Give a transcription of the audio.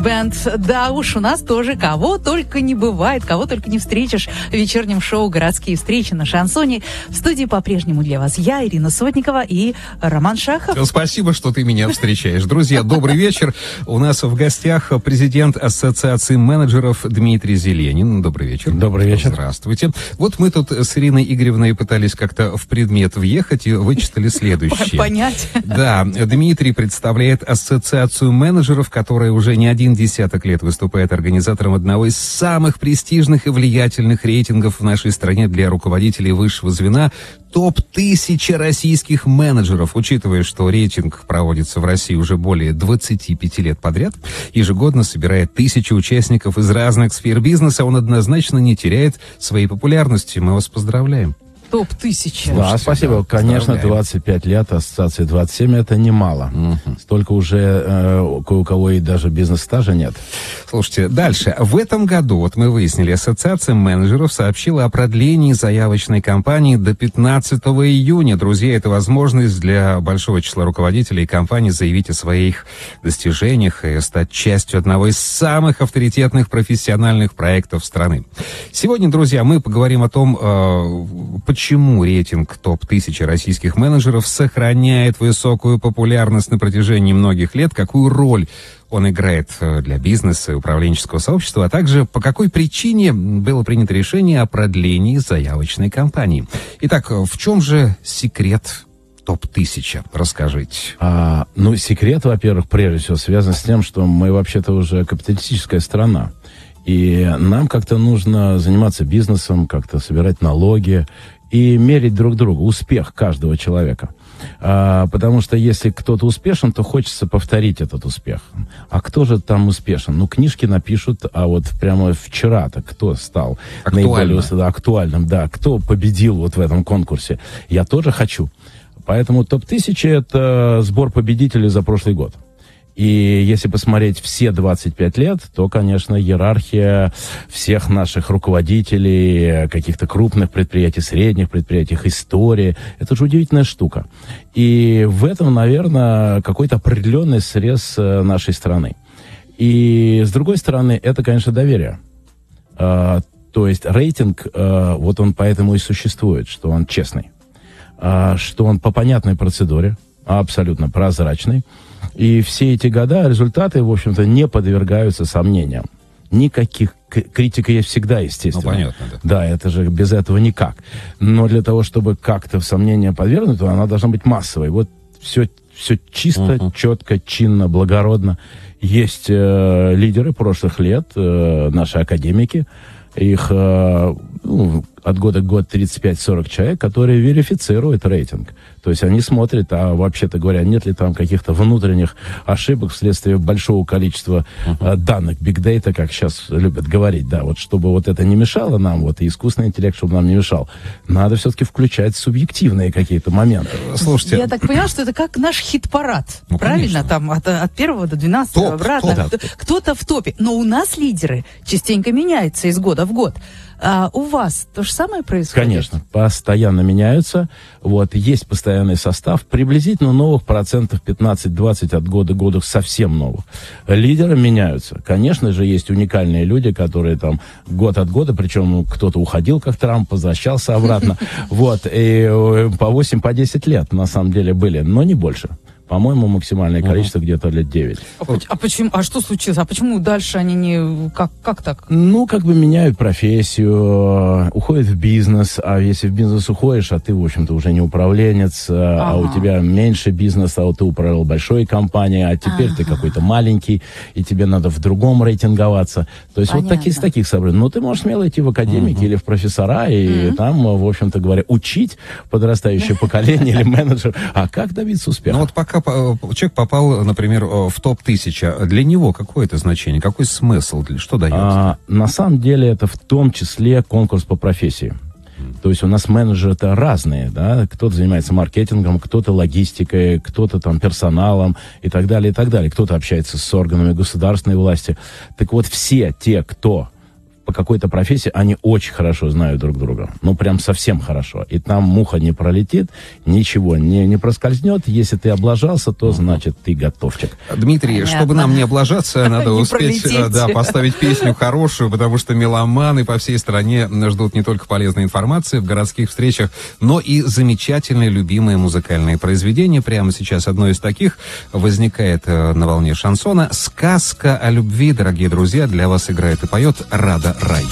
Бенд. Да уж, у нас тоже кого только не бывает, кого только не встретишь в вечернем шоу «Городские встречи» на Шансоне. В студии по-прежнему для вас я, Ирина Сотникова, и Роман Шахов. Спасибо, что ты меня встречаешь. Друзья, добрый вечер. У нас в гостях президент Ассоциации менеджеров Дмитрий Зеленин. Добрый вечер. Добрый вечер. Здравствуйте. Вот мы тут с Ириной Игоревной пытались как-то в предмет въехать и вычитали следующее. Понять. Да, Дмитрий представляет Ассоциацию менеджеров, которая уже не один десяток лет выступает организатором одного из самых престижных и влиятельных рейтингов в нашей стране для руководителей высшего звена ТОП-1000 российских менеджеров. Учитывая, что рейтинг проводится в России уже более 25 лет подряд, ежегодно собирает тысячи участников из разных сфер бизнеса, он однозначно не теряет своей популярности. Мы вас поздравляем. ТОП-1000. Да, спасибо. Да, конечно, 25 лет, ассоциации 27, это немало. Столько уже кое у кого и даже бизнес-стажа нет. Слушайте, дальше. В этом году, вот мы выяснили, Ассоциация менеджеров сообщила о продлении заявочной кампании до 15 июня. Друзья, это возможность для большого числа руководителей компаний заявить о своих достижениях и стать частью одного из самых авторитетных профессиональных проектов страны. Сегодня, друзья, мы поговорим о том, почему рейтинг ТОП-1000 российских менеджеров сохраняет высокую популярность на протяжении многих лет, какую роль он играет для бизнеса и управленческого сообщества, а также по какой причине было принято решение о продлении заявочной кампании. Итак, в чем же секрет ТОП-1000? Расскажите. Секрет, во-первых, прежде всего связан с тем, что мы вообще-то уже капиталистическая страна. И нам как-то нужно заниматься бизнесом, как-то собирать налоги и мерить друг другу успех каждого человека. Потому что если кто-то успешен, то хочется повторить этот успех. А кто же там успешен? Книжки напишут, а вот прямо вчера-то кто стал наиболее актуальным? Да, кто победил вот в этом конкурсе? Я тоже хочу. Поэтому ТОП-1000 — это сбор победителей за прошлый год. И если посмотреть все 25 лет, то, конечно, иерархия всех наших руководителей, каких-то крупных предприятий, средних предприятий, истории, это же удивительная штука. И в этом, наверное, какой-то определенный срез нашей страны. И, с другой стороны, это, конечно, доверие. То есть рейтинг, вот он поэтому и существует, что он честный, что он по понятной процедуре, абсолютно прозрачный. И все эти года результаты, в общем-то, не подвергаются сомнениям. Никаких... Критика есть всегда, естественно. Понятно, да. Да, это же без этого никак. Но для того, чтобы как-то в сомнения подвергнуть, то она должна быть массовой. Вот все чисто, четко, чинно, благородно. Есть лидеры прошлых лет, наши академики. Их от года к году 35-40 человек, которые верифицируют рейтинг. То есть они смотрят, а вообще-то говоря, нет ли там каких-то внутренних ошибок вследствие большого количества данных, big data, как сейчас любят говорить, да, вот чтобы вот это не мешало нам, вот и искусственный интеллект, чтобы нам не мешал, надо все-таки включать субъективные какие-то моменты. Слушайте, я так поняла, что это как наш хит-парад, правильно? Там от 1 до 12 обратно. Кто-то в топе. Но у нас лидеры частенько меняются из года в год. А у вас то же самое происходит? Конечно, постоянно меняются. Вот, есть постоянный состав, приблизительно новых процентов 15-20 от года к году, совсем новых. Лидеры меняются. Конечно же, есть уникальные люди, которые там год от года, причем кто-то уходил, как Трамп, возвращался обратно. Вот, и по 8-10 лет, на самом деле, были, но не больше. По-моему, максимальное количество где-то лет 9. А почему? А что случилось? А почему дальше они не... Как так? Меняют профессию, уходят в бизнес. А если в бизнес уходишь, а ты, в общем-то, уже не управленец, а у тебя меньше бизнеса, а вот ты управлял большой компанией, а теперь ты какой-то маленький, и тебе надо в другом рейтинговаться. То есть вот такие, из таких соображений. Но ты можешь смело идти в академики или в профессора, и там, в общем-то говоря, учить подрастающее поколение или менеджер. А как добиться успеха? Ну вот пока человек попал, например, в ТОП-1000, для него какое это значение, какой смысл, что дает? На самом деле это в том числе конкурс по профессии. То есть у нас менеджеры-то разные, да, кто-то занимается маркетингом, кто-то логистикой, кто-то там персоналом и так далее, и так далее. Кто-то общается с органами государственной власти. Так вот, все те, кто по какой-то профессии, они очень хорошо знают друг друга. Ну, прям совсем хорошо. И там муха не пролетит, ничего не проскользнет. Если ты облажался, то, значит, ты готовчик. Дмитрий, чтобы нам не облажаться, надо успеть поставить песню хорошую, потому что меломаны по всей стране ждут не только полезной информации в городских встречах, но и замечательные, любимые музыкальные произведения. Прямо сейчас одно из таких возникает на волне шансона. «Сказка о любви», дорогие друзья, для вас играет и поет Рада Рай.